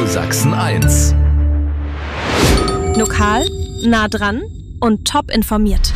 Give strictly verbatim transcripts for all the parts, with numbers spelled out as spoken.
Radio Sachsen eins. Lokal, nah dran und top informiert.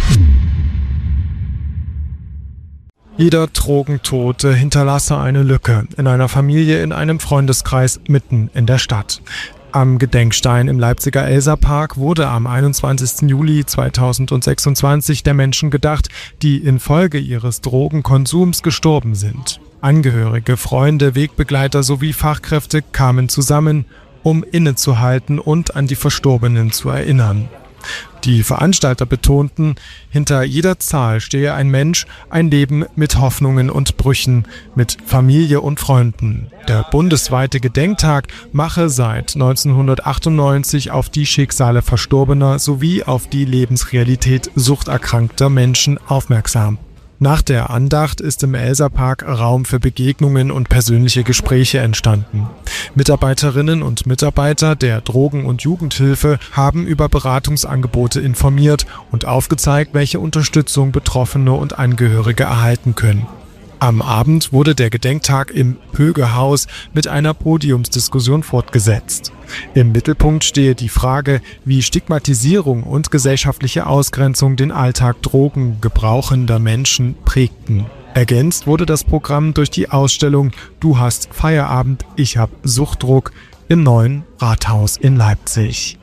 Jeder Drogentote hinterlasse eine Lücke in einer Familie, in einem Freundeskreis mitten in der Stadt. Am Gedenkstein im Leipziger Elsapark wurde am einundzwanzigsten Juli zweitausendsechsundzwanzig der Menschen gedacht, die infolge ihres Drogenkonsums gestorben sind. Angehörige, Freunde, Wegbegleiter sowie Fachkräfte kamen zusammen, um innezuhalten und an die Verstorbenen zu erinnern. Die Veranstalter betonten, hinter jeder Zahl stehe ein Mensch, ein Leben mit Hoffnungen und Brüchen, mit Familie und Freunden. Der bundesweite Gedenktag mache seit neunzehnhundertachtundneunzig auf die Schicksale Verstorbener sowie auf die Lebensrealität suchterkrankter Menschen aufmerksam. Nach der Andacht ist im Elsapark Raum für Begegnungen und persönliche Gespräche entstanden. Mitarbeiterinnen und Mitarbeiter der Drogen- und Jugendhilfe haben über Beratungsangebote informiert und aufgezeigt, welche Unterstützung Betroffene und Angehörige erhalten können. Am Abend wurde der Gedenktag im Pöge-Haus mit einer Podiumsdiskussion fortgesetzt. Im Mittelpunkt stehe die Frage, wie Stigmatisierung und gesellschaftliche Ausgrenzung den Alltag drogengebrauchender Menschen prägten. Ergänzt wurde das Programm durch die Ausstellung »Du hast Feierabend, ich hab Suchtdruck« im neuen Rathaus in Leipzig.